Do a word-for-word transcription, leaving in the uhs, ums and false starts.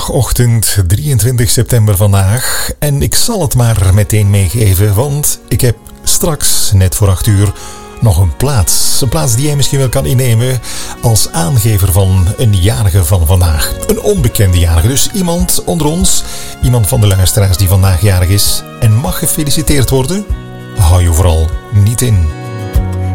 Zondagochtend drieëntwintig september vandaag. En ik zal het maar meteen meegeven, want ik heb straks, net voor acht uur, nog een plaats. Een plaats die jij misschien wel kan innemen als aangever van een jarige van vandaag. Een onbekende jarige, dus iemand onder ons, iemand van de luisteraars die vandaag jarig is en mag gefeliciteerd worden. Hou je vooral niet in.